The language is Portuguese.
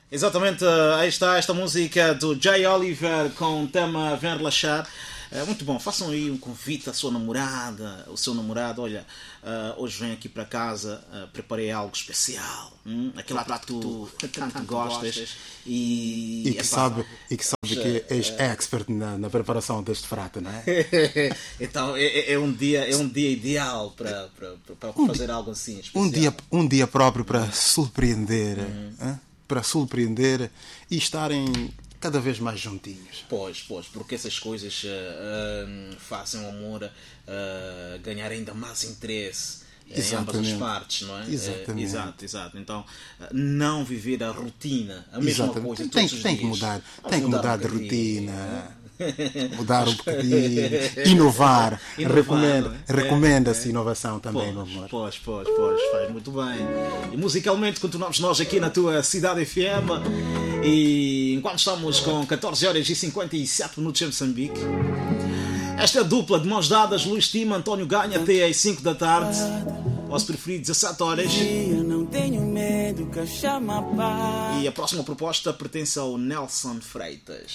Exatamente, aí está esta música do Jay Oliver com o tema Vem Relaxar. Muito bom, façam aí um convite à sua namorada, o seu namorado. Olha, hoje vem aqui para casa, preparei algo especial, aquele prato que tu tanto gostas e que sabe que és expert na preparação deste prato, não é? Então é um dia ideal para fazer algo assim especial. Um dia próprio para surpreender, para surpreender e estarem cada vez mais juntinhos. Pois, porque essas coisas fazem o amor ganhar ainda mais interesse em ambas as partes, não é? Exatamente. Exato. Então, não viver a rotina, a mesma coisa todos os dias. Tem que mudar de rotina. Mudar um bocadinho, inovar. Recomenda-se inovação também, meu amor. Pois, faz muito bem. E musicalmente continuamos nós aqui na tua Cidade FM. E enquanto estamos com 14 horas e 57 minutos em Moçambique, esta dupla de mãos dadas, Luís Tima, António Ganha, até às 5 da tarde, ou se preferir 17 horas. E a próxima proposta pertence ao Nelson Freitas.